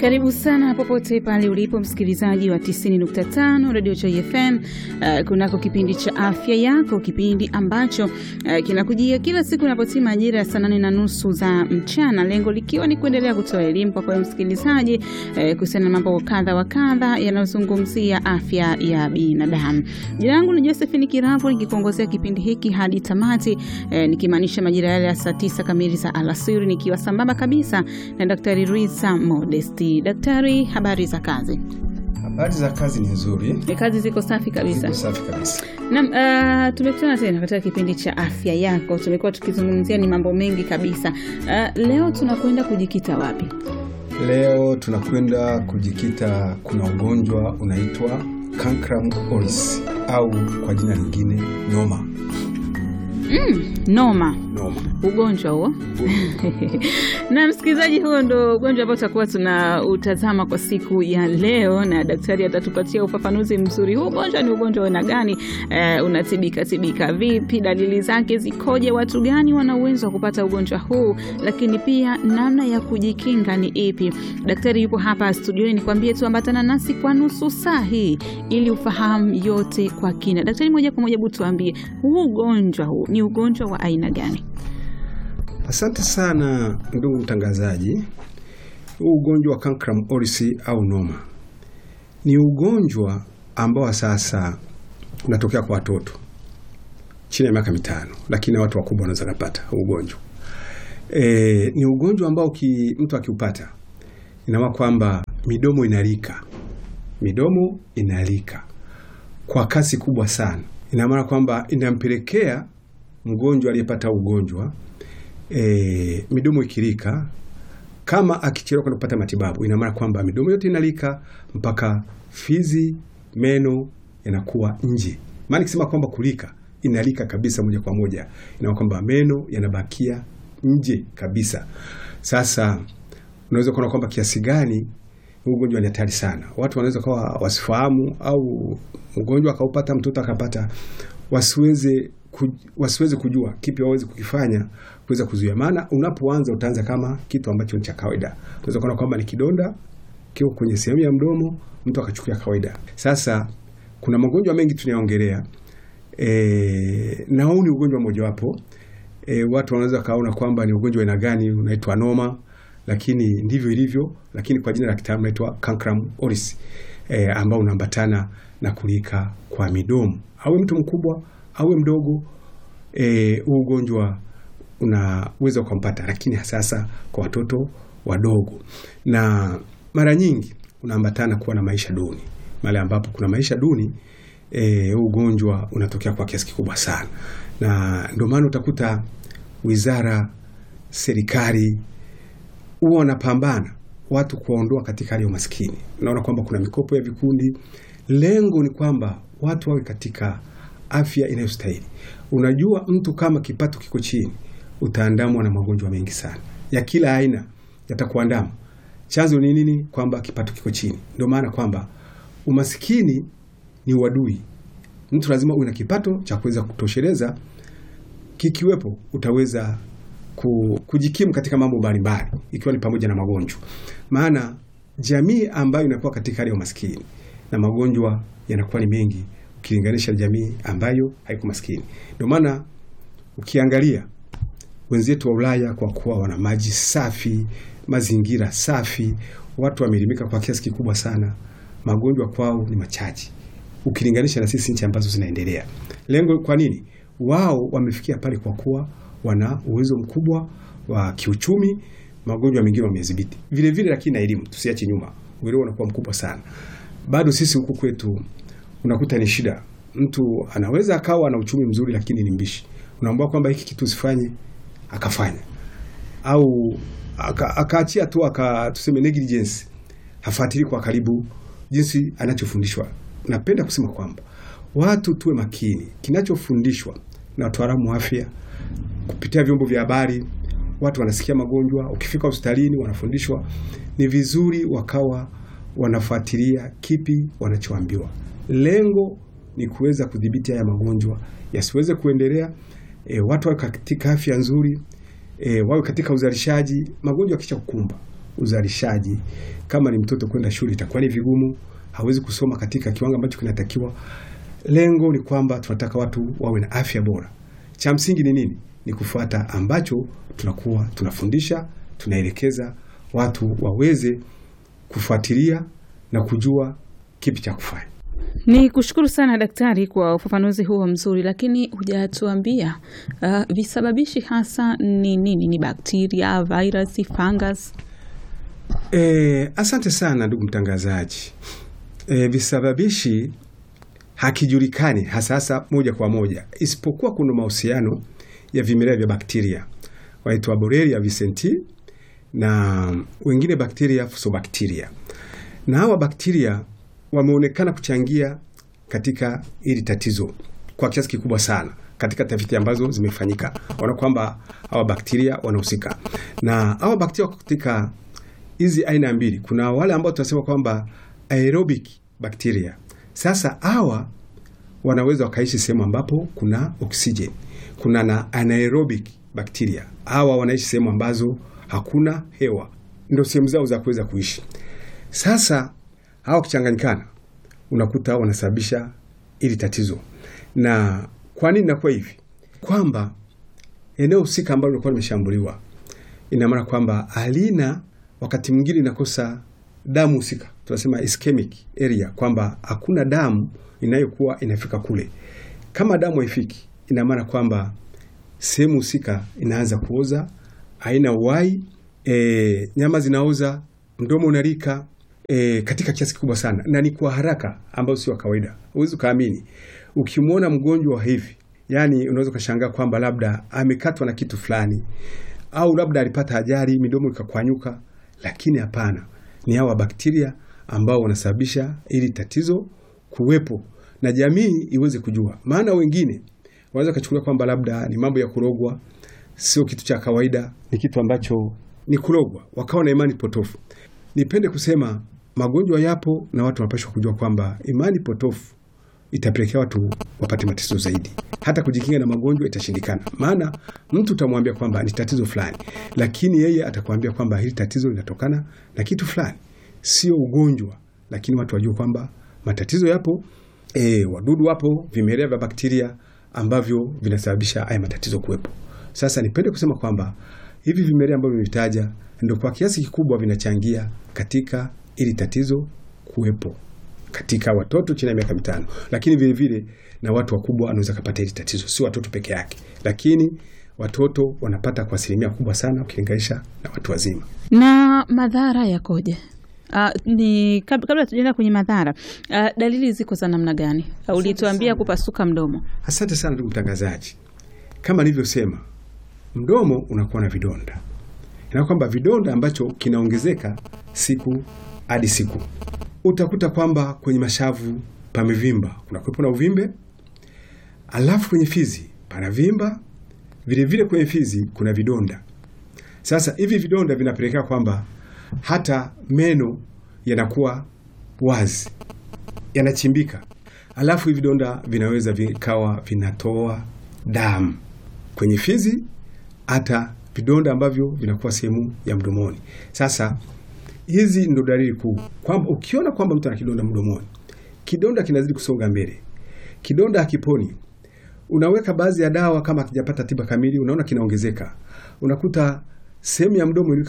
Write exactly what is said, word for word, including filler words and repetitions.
Karibu sana popote pale ulipo msikilizaji wa tisini nukta tano Radio Joy F M. Uh, kunako kipindi cha afya yako, kipindi ambacho uh, kinakujia kila siku inapotima majira ya saa nane na nusu za mchana, lengo likiwa ni kuendelea kutoa elimu kwa msikilizaji uh, kuhusiana na mambo kadha wa kadha yanayozungumzia afya ya binadamu. Jina langu ni Josephine Kiravo, nikikuongozea kipindi hiki hadi tamati, uh, nikimaanisha majira yale ya saa tisa kamili za alasiri, nikiwa sambamba kabisa na Daktari Ruisa Modesti. Daktari, habari za kazi? Habari za kazi ni nzuri. E, kazi ziko safi kabisa. Ziko safi kabisa. Naam, uh, tumekutana tena katika kipindi cha afya yako. Tumekuwa tukizungumzia ni mambo mengi kabisa. Uh, leo tunakwenda kujikita wapi? Leo tunakwenda kujikita, kuna ugonjwa unaitwa Cancrum oris au kwa jina lingine noma. Mm, noma. Noma. Ugonjwa huo. Na msikilizaji, huo ndo ugonjwa ambao tutakuwa tunautazama kwa siku ya leo, na daktari atatupatia ufafanuzi mzuri. Huu ugonjwa ni ugonjwa wa aina gani? Uh, unatibika tibika vipi? Dalili zake zikoje? Watu gani wana uwezo wa kupata ugonjwa huu? Lakini pia namna ya kujikinga ni ipi? Daktari yupo hapa studioni, nikwambie tu ambatana nasi kwa nusu saa hii ili ufahamu yote kwa kina. Daktari, moja kwa moja tuambie, huu ugonjwa huu ni ugonjwa wa aina gani? Asante sana ndugu mtangazaji. Huu ugonjwa wa Cancrum oris au noma ni ugonjwa ambao sasa unatokea kwa watoto chini ya miaka mitano, lakini watu wakubwa wanaweza kupata ugonjwa. E, ni ugonjwa ambao ki, mtu akiupata inawa kwamba midomo inalika. Midomo inalika kwa kasi kubwa sana. Ina maana kwamba inampelekea mgonjwa aliyepata ugonjwa E, midomo ikilika, kama akichelewa kwenda kupata matibabu, ina maana kwamba midomo yote inalika mpaka fizi, meno yanakuwa nje. Maana kisema kwamba kulika, inalika kabisa moja kwa moja, ina kwamba meno yanabakia nje kabisa. Sasa unaweza kuona kwamba kiasi gani ugonjwa ni hatari sana. Watu wanaweza kuwa wasifahamu, au mgonjwa akaupata, mtoto akapata, wasiweze wasiweze kujua kipi waweze kukifanya kuweza kuzuia. Maana unapoanza utaanza kama kitu ambacho ni cha kawaida. Unaweza kuona kwamba ni kidonda kiko kwenye sehemu ya mdomo, mtu akachukulia kawaida. Sasa kuna magonjwa mengi tunayoongelea, e, na huu ni ugonjwa mmoja wapo. E, watu wanaweza kaona kwamba ni ugonjwa aina gani, unaitwa noma, lakini ndivyo ilivyo, lakini kwa jina la kitaalamu unaitwa Cancrum oris, e, ambao unaambatana na kulika kwa midomo. Awe mtu mkubwa awe mdogo, e, ugonjwa unaweza kumpata, lakini sasa kwa watoto wadogo. Na mara nyingi unaambatana kuwa na maisha duni. Mahali ambapo kuna maisha duni, e, ugonjwa unatokea kwa kiasi kikubwa sana. Na ndio maana utakuta wizara, serikali huwa wanapambana watu kuondoa katika hali ya umaskini. Unaona kwamba kuna mikopo ya vikundi. Lengo ni kwamba watu wawe katika afya inayostahili. Unajua, mtu kama kipato kiko chini, utaandamwa na magonjwa mengi sana ya kila aina yatakuandama. Chanzo ni nini? Kwamba kipato kiko chini. Ndio maana kwamba umaskini ni uadui. Mtu lazima uwe na kipato cha kuweza kutosheleza. Kikiwepo utaweza kujikimu katika mambo mbalimbali, ikiwa ni pamoja na magonjwa. Maana jamii ambayo inakuwa katika hali ya umaskini na magonjwa yanakuwa ni mengi ukilinganisha jamii ambayo haiko maskini. Ndio maana ukiangalia wenzetu wa Ulaya, kwa kuwa wana maji safi, mazingira safi, watu wameelimika kwa kiasi kikubwa sana, magonjwa kwao ni machache ukilinganisha na sisi nchi ambazo zinaendelea. Lengo kwa nini? Wao wamefikia pale kwa kuwa wana uwezo mkubwa wa kiuchumi, magonjwa mengine wamezidhibiti. Vile vile lakini na elimu tusiache nyuma, uelewa unakuwa mkubwa sana. Bado sisi huku kwetu unakuta ni shida. Mtu anaweza akawa na uchumi mzuri lakini ni mbishi. Unaambiwa kwamba hiki kitu usifanye, akafanya. Au akaachia aka tu aka tuseme negligence, hafuatili kwa karibu jinsi anachofundishwa. Napenda kusema kwamba watu tuwe makini kinachofundishwa na wataalamu wa afya kupitia vyombo vya habari. Watu wanasikia magonjwa, ukifika hospitalini wanafundishwa, ni vizuri wakawa wanafuatilia kipi wanachoambiwa. Lengo ni kuweza kudhibiti haya magonjwa yasiweze kuendelea. E, watu wawe katika afya nzuri, e, wawe katika uzalishaji. Magonjwa kisha kukumba uzalishaji. Kama ni mtoto kwenda shule itakuwa ni vigumu, hawezi kusoma katika kiwango ambacho kinatakiwa. Lengo ni kwamba tunataka watu wawe na afya bora. Cha msingi ni nini? Ni kufuata ambacho tunakuwa tunafundisha, tunaelekeza watu waweze kufuatilia na kujua kipi cha kufanya. Ni kushukuru sana daktari kwa ufafanuzi huo mzuri, lakini hujatuambia uh, visababishi hasa ni nini? Ni bakteria, virusi, fungus? E, asante sana ndugu mtangazaji. E, visababishi hakijulikani hasa hasa moja kwa moja, isipokuwa kuna mahusiano ya vimelea vya bakteria waitwa Borrelia vicenti na wengine bakteria Fusobacteria. Na hawa bakteria wameonekana kuchangia katika hili tatizo kwa kiasi kikubwa sana katika tafiti ambazo zimefanyika. Wana kwamba hawa bakteria wanahusika. Na hawa bakteria katika hizi aina mbili, kuna wale ambao tunasema kwamba aerobic bakteria. Sasa hawa wanaweza wakaishi sehemu ambapo kuna oxygen. Kuna na anaerobic bakteria. Hawa wanaishi sehemu ambazo hakuna hewa. Ndio sehemu zao za kuweza kuishi. Sasa hawa kuchanganyikana unakuta wanasababisha ili tatizo. Na kwa nini inakuwa hivi? Kwamba eneo husika ambalo lilikuwa limeshambuliwa, ina maana kwamba halina, wakati mwingine inakosa damu husika. Tunasema ischemic area, kwamba hakuna damu inayokuwa inafika kule. Kama damu haifiki, ina maana kwamba sehemu husika inaanza kuoza, haina uhai, e, nyama zinaoza, mdomo unalika e, katika kiasi kikubwa sana, na ni kwa haraka ambayo sio kawaida. Huwezi kaamini ukimwona mgonjwa wa hivi, yani unaweza kushangaa kwamba labda amekatwa na kitu fulani au labda alipata ajali midomo ikakwanyuka, lakini hapana, ni hawa bakteria ambao wanasababisha ili tatizo kuwepo na jamii iweze kujua. Maana wengine wanaweza kuchukulia kwamba labda ni mambo ya kurogwa, sio kitu cha kawaida, ni kitu ambacho ni kurogwa, wakawa na imani potofu. Nipende kusema magonjwa yapo na watu wanapaswa kujua kwamba imani potofu itapelekea watu wapate matatizo zaidi. Hata kujikinga na magonjwa itashindikana. Maana mtu utamwambia kwamba ni tatizo fulani, lakini yeye atakwambia kwamba hili tatizo linatokana na kitu fulani, sio ugonjwa. Lakini watu wajue kwamba matatizo yapo, e, wadudu wapo, vimelea vya bakteria ambavyo vinasababisha haya matatizo kuwepo. Sasa nipende kusema kwamba hivi vimelea ambavyo nimetaja ndio kwa kiasi kikubwa vinachangia katika ili tatizo kuwepo katika watoto chini ya miaka mitano, lakini vile vile na watu wakubwa wanaweza kupata hili tatizo. Si watoto peke yake, lakini watoto wanapata kwa asilimia kubwa sana ukilinganisha na watu wazima. Na madhara yakoje? Uh, ni kab, kabla tujaenda kwenye madhara, uh, dalili ziko za namna gani? Uh, ulituambia kupasuka mdomo. Asante sana ndugu mtangazaji. Kama nilivyosema, mdomo unakuwa na vidonda. Ina kwamba vidonda ambacho kinaongezeka siku hadi siku. Utakuta kwamba kwenye mashavu pamevimba, kuna kuwepo na uvimbe. Alafu kwenye fizi panavimba, vile vile kwenye fizi kuna vidonda. Sasa hivi vidonda vinapelekea kwamba hata meno yanakuwa wazi, yanachimbika. Alafu hivi vidonda vinaweza vikawa vinatoa damu kwenye fizi, hata vidonda ambavyo vinakuwa sehemu ya mdomoni. Sasa hizi ndo dalili kuu kwamba ukiona kwamba mtu ana kidonda mdomoni, kidonda kinazidi kusonga mbele, kidonda hakiponi, unaweka baadhi ya dawa kama kijapata tiba kamili, unaona kinaongezeka, unakuta sehemu ya mdomo